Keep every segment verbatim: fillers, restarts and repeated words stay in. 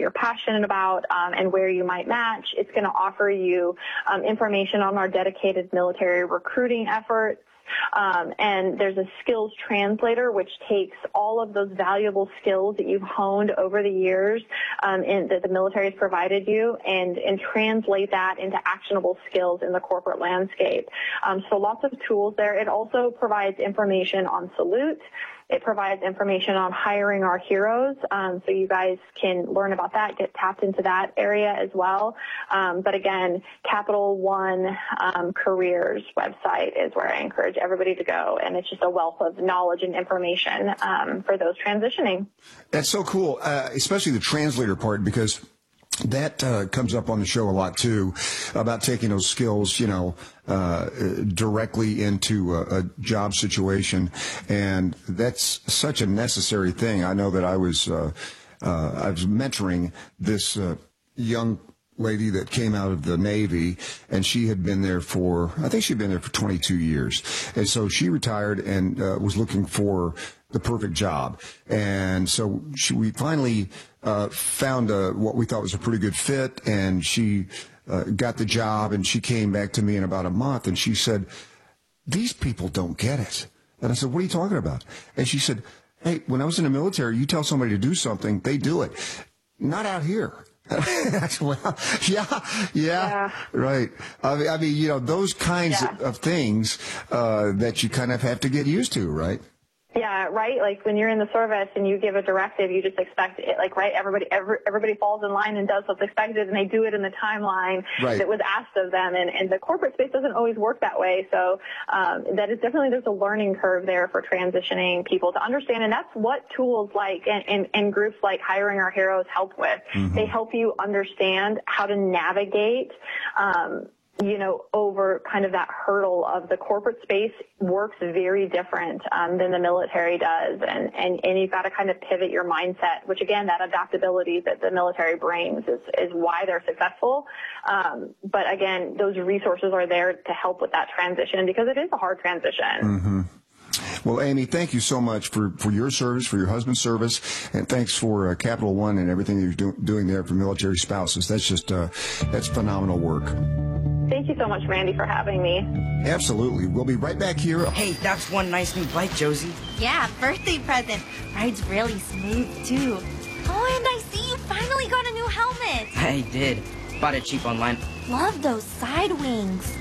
you're passionate about um, and where you might match. It's going to offer you um, information on our dedicated military recruiting efforts. Um, and there's a skills translator, which takes all of those valuable skills that you've honed over the years um, and that the military has provided you and, and translate that into actionable skills in the corporate landscape. Um, so lots of tools there. It also provides information on Salute. It provides information on hiring our heroes, um, so you guys can learn about that, get tapped into that area as well. Um, but again, Capital One um, Careers website is where I encourage everybody to go, and it's just a wealth of knowledge and information um, for those transitioning. That's so cool, uh, especially the translator part, because that uh, comes up on the show a lot, too, about taking those skills, you know, uh, directly into a, a job situation. And that's such a necessary thing. I know that I was, uh, uh, I was mentoring this uh, young lady that came out of the Navy, and she had been there for, I think she'd been there for twenty-two years. And so she retired and uh, was looking for the perfect job. And so she, we finally uh, found a, what we thought was a pretty good fit, and she uh, got the job, and she came back to me in about a month, and she said, these people don't get it. And I said, what are you talking about? And she said, hey, when I was in the military, you tell somebody to do something, they do it. Not out here. well, yeah, yeah, yeah, right. I mean, I mean, you know, those kinds yeah. of, of things uh, that you kind of have to get used to, right? Yeah, right. Like when you're in the service and you give a directive, you just expect it. Like, right, everybody, every, everybody falls in line and does what's expected, and they do it in the timeline right. that was asked of them. And, and the corporate space doesn't always work that way. So um, that is definitely, there's a learning curve there for transitioning people to understand. And that's what tools like and, and, and groups like Hiring Our Heroes help with. Mm-hmm. They help you understand how to navigate um, you know, over kind of that hurdle of the corporate space works very different um, than the military does. And, and, and you've got to kind of pivot your mindset, which, again, that adaptability that the military brings is, is why they're successful. Um, but, again, those resources are there to help with that transition because it is a hard transition. Mm-hmm. Well, Amy, thank you so much for, for your service, for your husband's service, and thanks for uh, Capital One and everything that you're do, doing there for military spouses. That's just uh, that's phenomenal work. Thank you so much, Randy, for having me. Absolutely. We'll be right back here. Hey, that's one nice new bike, Josie. Yeah, birthday present. Rides really smooth, too. Oh, and I see you finally got a new helmet. I did. Bought it cheap online. Love those side wings.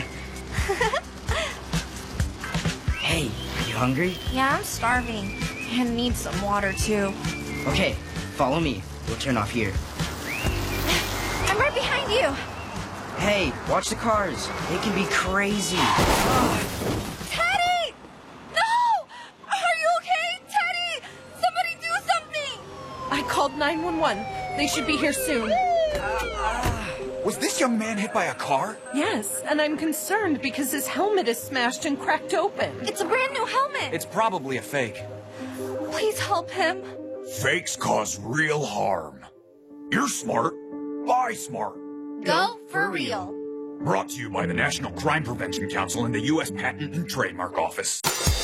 Hey, are you hungry? Yeah, I'm starving. And need some water, too. Okay, follow me. We'll turn off here. I'm right behind you. Hey, watch the cars. They can be crazy. Teddy! No! Are you okay? Teddy! Somebody do something! I called nine one one. They should be here soon. Was this young man hit by a car? Yes, and I'm concerned because his helmet is smashed and cracked open. It's a brand new helmet. It's probably a fake. Please help him. Fakes cause real harm. You're smart. Buy smart. Go for real. Brought to you by the National Crime Prevention Council and the U S Patent and Trademark Office.